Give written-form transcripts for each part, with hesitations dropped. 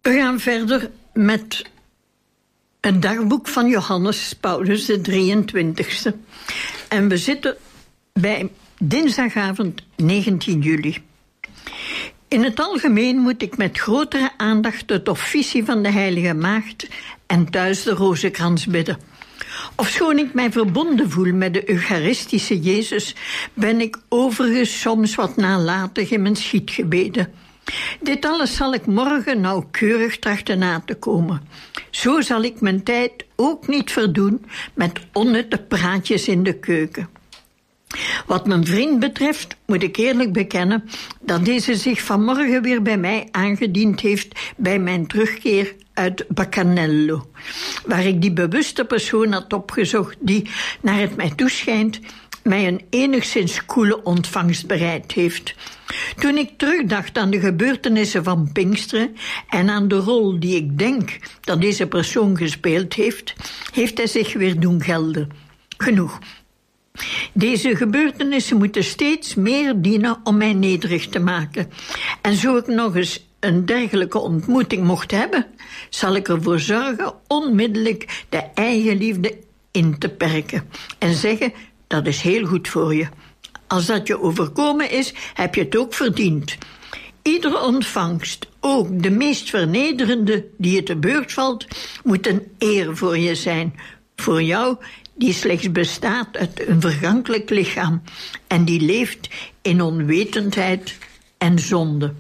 We gaan verder met het dagboek van Johannes Paulus, de 23e. En we zitten bij dinsdagavond 19 juli. In het algemeen moet ik met grotere aandacht het officie van de Heilige Maagd en thuis de rozenkrans bidden. Ofschoon ik mij verbonden voel met de Eucharistische Jezus, ben ik overigens soms wat nalatig in mijn schietgebeden. Dit alles zal ik morgen nauwkeurig trachten na te komen. Zo zal ik mijn tijd ook niet verdoen met onnutte praatjes in de keuken. Wat mijn vriend betreft moet ik eerlijk bekennen dat deze zich vanmorgen weer bij mij aangediend heeft bij mijn terugkeer uit Baccanello, waar ik die bewuste persoon had opgezocht die, naar het mij toeschijnt, mij een enigszins koele ontvangst bereid heeft. Toen ik terugdacht aan de gebeurtenissen van Pinksteren en aan de rol die ik denk dat deze persoon gespeeld heeft, heeft hij zich weer doen gelden. Genoeg. Deze gebeurtenissen moeten steeds meer dienen om mij nederig te maken. En zo ik nog eens een dergelijke ontmoeting mocht hebben, zal ik ervoor zorgen onmiddellijk de eigenliefde in te perken en zeggen: dat is heel goed voor je. Als dat je overkomen is, heb je het ook verdiend. Iedere ontvangst, ook de meest vernederende die je te beurt valt, moet een eer voor je zijn. Voor jou die slechts bestaat uit een vergankelijk lichaam en die leeft in onwetendheid en zonde.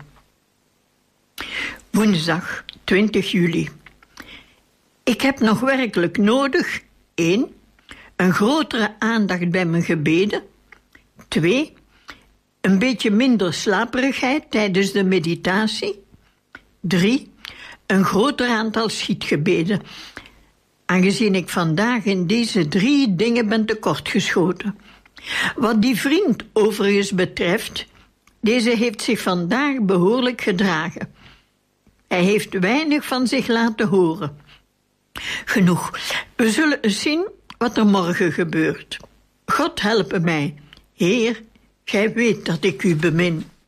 Woensdag 20 juli. Ik heb nog werkelijk nodig: 1. Een grotere aandacht bij mijn gebeden. 2. Een beetje minder slaperigheid tijdens de meditatie. 3. Een groter aantal schietgebeden, aangezien ik vandaag in deze 3 dingen ben tekortgeschoten. Wat die vriend overigens betreft, deze heeft zich vandaag behoorlijk gedragen. Hij heeft weinig van zich laten horen. Genoeg. We zullen eens zien wat er morgen gebeurt. God helpe mij. Heer, gij weet dat ik u bemin.